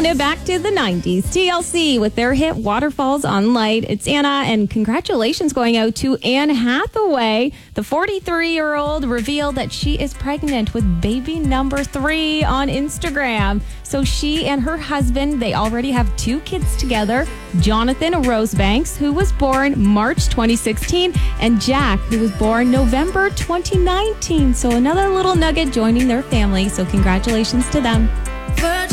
throwing it back to the 90s. TLC with their hit Waterfalls on Light. It's Anna, and congratulations going out to Anne Hathaway. The 43-year-old revealed that she is pregnant with baby number 3 on Instagram. So she and her husband, they already have 2 kids together. Jonathan Rosebanks, who was born March 2016, and Jack, who was born November 2019. So another little nugget joining their family. So congratulations to them.